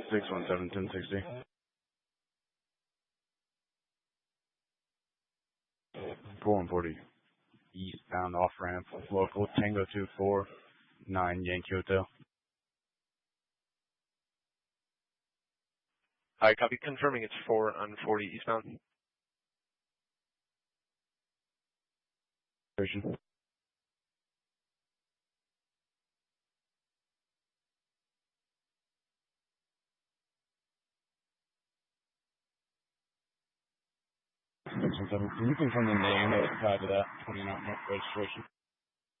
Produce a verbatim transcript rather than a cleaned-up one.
six one seven, ten sixty. four one forty. Eastbound off ramp. Local Tango two four nine Yankee Hotel. Hi, copy. Confirming it's four on forty eastbound. Station. Can you confirm the name that's tied to that twenty-nine registration?